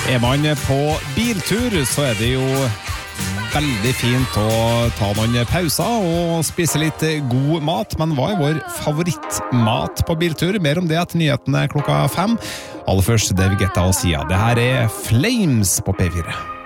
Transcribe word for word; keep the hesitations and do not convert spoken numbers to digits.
Er man på biltur, så er det jo veldig fint å ta noen pauser og spise litt god mat, men hva er vår favorittmat på biltur? Mer om det etter nyhetene klokka fem. Aller først David Guetta og Sia. Det her er Flames på P fire.